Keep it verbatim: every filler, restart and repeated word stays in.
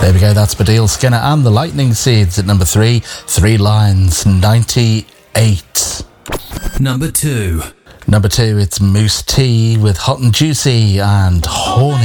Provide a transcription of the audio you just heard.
There we go, that's Baddiel Skinner and the Lightning Seeds at number three. Three Lines, ninety-eight. Number two. Number two, it's Moose T with Hot and Juicy and Horny.